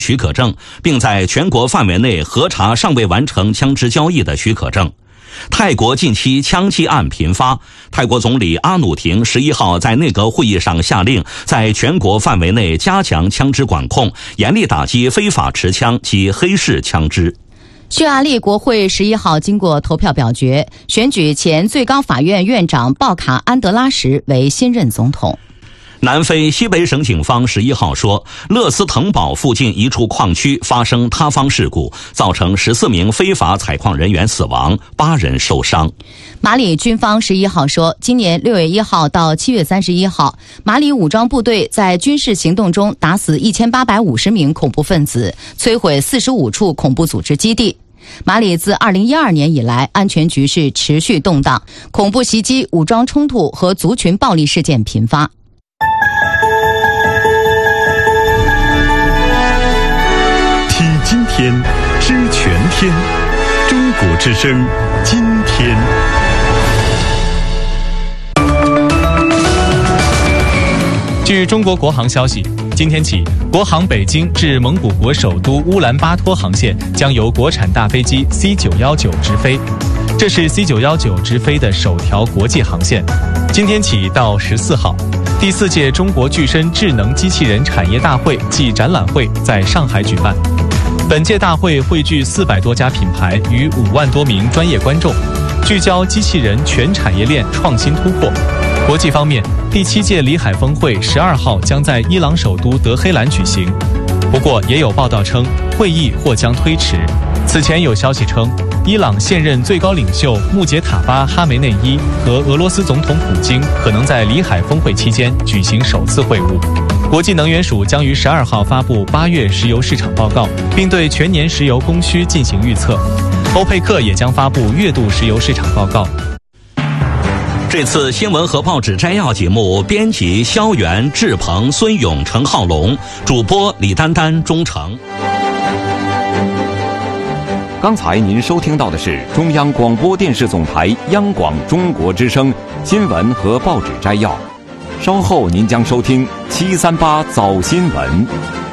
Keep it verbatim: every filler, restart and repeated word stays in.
许可证，并在全国范围内核查尚未完成枪支交易的许可证。泰国近期枪击案频发，泰国总理阿努廷十一号在内阁会议上下令，在全国范围内加强枪支管控，严厉打击非法持枪及黑市枪支。 匈牙利国会十一号经过投票表决，选举前最高法院院长鲍卡安德拉什为新任总统。 南非西北省警方十一号说，勒斯滕堡附近一处矿区发生塌方事故，造成十四名非法采矿人员死亡，八人受伤。 马里军方十一号说，今年六月一号到七月三十一号，马里武装部队在军事行动中打死一千八百五十名恐怖分子，摧毁四十五处恐怖组织基地。马里自二零一二年以来，安全局势持续动荡，恐怖袭击、武装冲突和族群暴力事件频发。 听今天，知全天，中国之声，今天。 据中国国航消息，今天起，国航北京至蒙古国首都乌兰巴托航线将由国产大飞机 C 九一九直飞。这是 C 九一九直飞的首条国际航线。今天起到十四号，第四届中国具身智能机器人产业大会暨展览会在上海举办。本届大会汇聚四百多家品牌与五万多名专业观众，聚焦机器人全产业链创新突破。国际方面，第七届里海峰会十二号将在伊朗首都德黑兰举行，不过也有报道称会议或将推迟。此前有消息称，伊朗现任最高领袖穆杰塔巴·哈梅内伊和俄罗斯总统普京可能在里海峰会期间举行首次会晤。国际能源署将于十二号发布八月石油市场报告，并对全年石油供需进行预测。欧佩克也将发布月度石油市场报告。 这次新闻和报纸摘要节目，编辑肖元、志鹏、孙勇、陈浩龙，主播李丹丹、钟诚。 刚才您收听到的是中央广播电视总台央广中国之声新闻和报纸摘要。稍后您将收听七三八早新闻。